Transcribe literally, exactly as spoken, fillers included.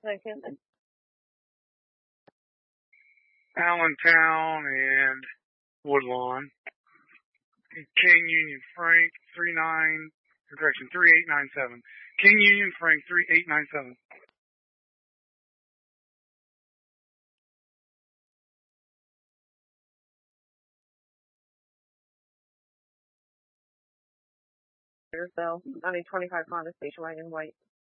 Allentown and Woodlawn. King Union Frank three nine correction three eight nine seven. King Union Frank three eight nine seven. Bell, I mean twenty-five Honda Station Wagon White.